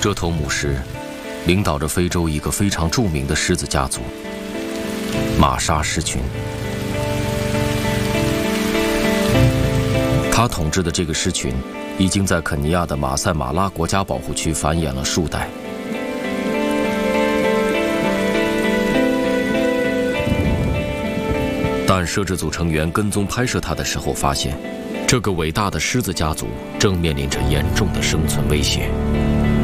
这头母狮领导着非洲一个非常著名的狮子家族——玛莎狮群。他统治的这个狮群已经在肯尼亚的马赛马拉国家保护区繁衍了数代。但摄制组成员跟踪拍摄他的时候发现，这个伟大的狮子家族正面临着严重的生存威胁。